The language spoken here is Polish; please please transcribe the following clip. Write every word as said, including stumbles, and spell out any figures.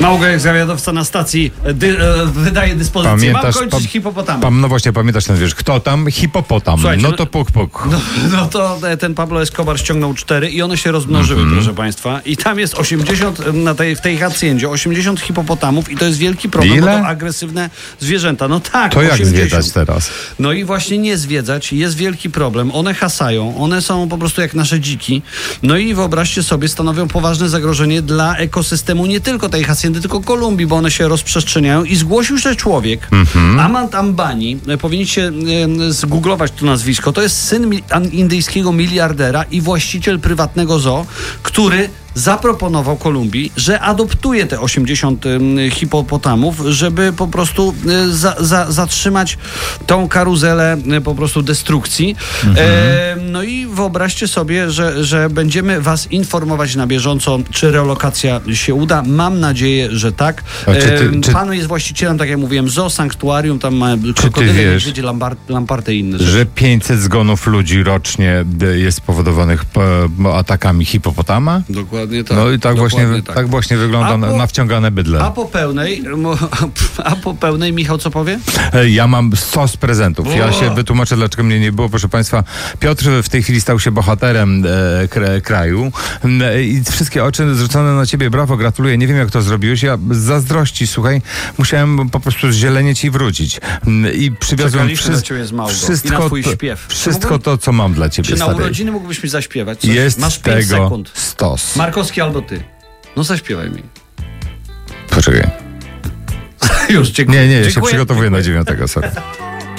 Małgorzata, jak zawiadowca na stacji, dy, e, wydaje dyspozycję. Pamiętasz, Mam kończyć pa, hipopotamem. Pam, no właśnie, pamiętasz ten wiesz, kto tam? Hipopotam. Słuchajcie, no to puk, puk. No, no to ten Pablo Escobar ściągnął cztery i one się rozmnożyły, mm-hmm. proszę państwa. I tam jest osiemdziesiąt, na tej, w tej haciendzie, osiemdziesiąt hipopotamów i to jest wielki problem, Ile? bo to agresywne zwierzęta. No tak, To jak osiemdziesiąt. zwiedzać teraz? No i właśnie nie zwiedzać, jest wielki problem. One hasają, one są po prostu jak nasze dziki. No i wyobraźcie sobie, stanowią poważne zagrożenie dla ekosystemu nie tylko tej haciendy, tylko Kolumbii, bo one się rozprzestrzeniają. I zgłosił się człowiek, mm-hmm. Amant Ambani, powinniście e, zgooglować to nazwisko, to jest syn mi- indyjskiego miliardera i właściciel prywatnego zoo, który zaproponował Kolumbii, że adoptuje te osiemdziesiąt y, hipopotamów, żeby po prostu y, za, za, zatrzymać tą karuzelę y, po prostu destrukcji. Mhm. E, no i wyobraźcie sobie, że, że będziemy was informować na bieżąco, czy relokacja się uda. Mam nadzieję, że tak. A czy ty, e, czy... Pan jest właścicielem, tak jak mówiłem, zoo, sanktuarium, tam ma krokodyle, niedźwiedzie, lamparty i inne rzeczy. Że pięćset zgonów ludzi rocznie jest spowodowanych po, atakami hipopotama? Dokładnie. Tak, no i tak właśnie, tak. tak właśnie wygląda po, na wciągane bydle. A po pełnej, a po pełnej Michał co powie? Ja mam stos prezentów. O! Ja się wytłumaczę, dlaczego mnie nie było. Proszę państwa, Piotr w tej chwili stał się bohaterem e, kra, kraju e, i wszystkie oczy zwrócone na ciebie. Brawo, gratuluję. Nie wiem, jak to zrobiłeś. Ja z zazdrości, słuchaj, musiałem po prostu zzielenieć i wrócić. I przywiozłem wszy- wszystko, I na twój to, śpiew. wszystko to, co mam dla ciebie. Czy na stary. urodziny mógłbyś mi zaśpiewać? Coś? Jest Masz pięć tego sekund. stos. Markowski albo ty. No zaśpiewaj mi. Poczekaj. Już, dziękuję. Nie, nie, ja dziękuję, się przygotowuję dziękuję. na dziewiątego, sorry.